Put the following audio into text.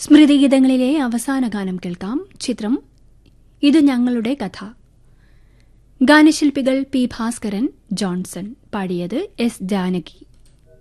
സ്മൃതിഗീതങ്ങളിലെ അവസാന ഗാനം കേൾക്കാം. ചിത്രം ഇത് ഞങ്ങളുടെ കഥ. ഗാനശില്പികൾ പി ഭാസ്കരൻ, ജോൺസൺ. പാടിയത് എസ് ജാനകി.